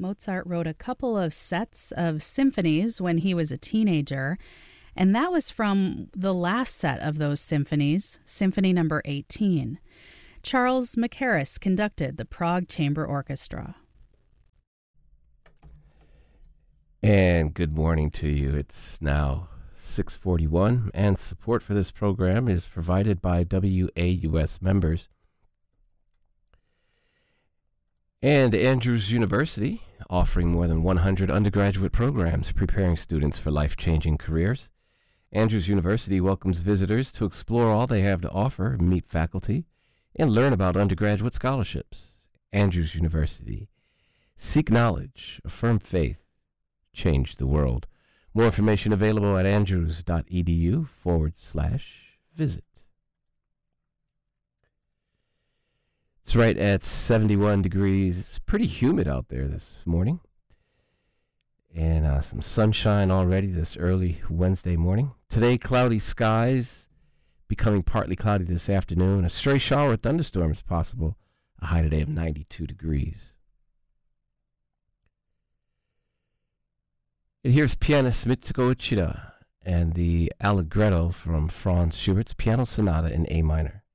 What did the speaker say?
Mozart wrote a couple of sets of symphonies when he was a teenager, and that was from the last set of those symphonies, Symphony Number 18. Charles Mackerras conducted the Prague Chamber Orchestra. And good morning to you. It's now 6:41, and support for this program is provided by WAUS members and Andrews University, offering more than 100 undergraduate programs preparing students for life-changing careers. Andrews University welcomes visitors to explore all they have to offer, meet faculty, and learn about undergraduate scholarships. Andrews University. Seek knowledge, affirm faith, change the world. More information available at andrews.edu/visit. It's right at 71 degrees. It's pretty humid out there this morning. And some sunshine already this early Wednesday morning. Today, cloudy skies, becoming partly cloudy this afternoon. A stray shower or thunderstorm is possible. A high today of 92 degrees. And here's pianist Mitsuko Uchida and the Allegretto from Franz Schubert's Piano Sonata in A minor.